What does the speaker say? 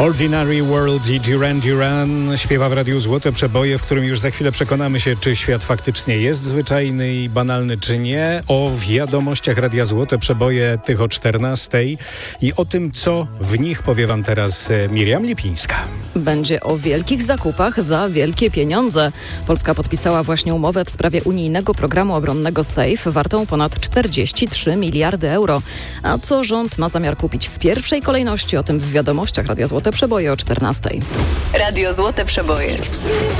Ordinary World i Duran Duran śpiewa w Radiu Złote Przeboje, w którym już za chwilę przekonamy się, czy świat faktycznie jest zwyczajny i banalny, czy nie. O wiadomościach Radia Złote Przeboje, tych o 14:00 i o tym, co w nich powie wam teraz Miriam Lipińska. Będzie o wielkich zakupach za wielkie pieniądze. Polska podpisała właśnie umowę w sprawie unijnego programu obronnego SAFE wartą ponad 43 miliardy euro. A co rząd ma zamiar kupić w pierwszej kolejności? O tym w wiadomościach Radia Złote Przeboje o 14:00. Radio Złote Przeboje.